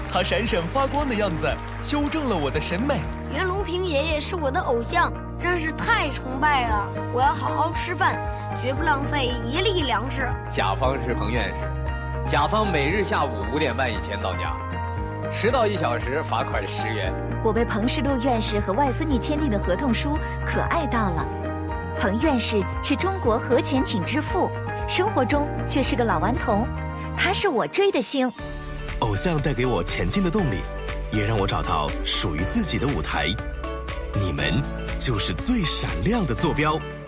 他闪闪发光的样子修正了我的审美。 袁隆平爷爷是我的偶像，真是太崇拜了。我要好好吃饭，绝不浪费一粒粮食。 甲方是彭院士，甲方每日下午5点半以前到家，迟到1小时罚款10元。 我为彭世禄院士和外孙女签订的合同书可爱到了。彭院士是中国核潜艇之父，生活中却是个老顽童，他是我追的星。 偶像带给我前进的动力，也让我找到属于自己的舞台。你们就是最闪亮的坐标。